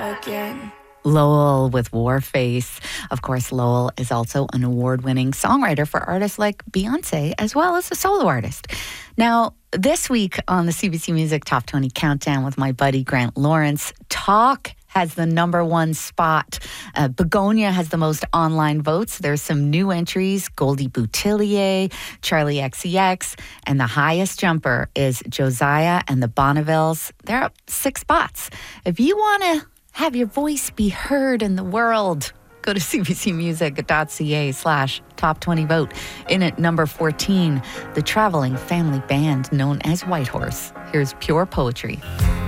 again. Lowell with Warface. Of course, Lowell is also an award-winning songwriter for artists like Beyonce, as well as a solo artist. Now, this week on the CBC Music Top 20 Countdown with my buddy Grant Lawrence, Talk has the number one spot. Begonia has the most online votes. There's some new entries, Goldie Boutillier, Charlie XCX, and the highest jumper is Josiah and the Bonnevilles. They're up 6 spots. If you want to have your voice be heard in the world, go to cbcmusic.ca/top20vote. In at number 14, the traveling family band known as Whitehorse. Here's Pure Poetry.